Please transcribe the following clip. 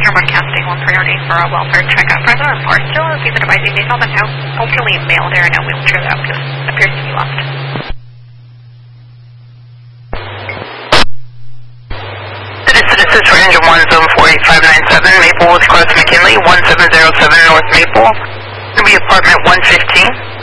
here broadcasting one priority for a welfare checkup. Further report still is either advising these all been elderly male there in a wheelchair that appears to be left. This is for engine 1 zone 48597, Maple Woods Cross McKinley, 1707 North Maple. It's going to be apartment 115.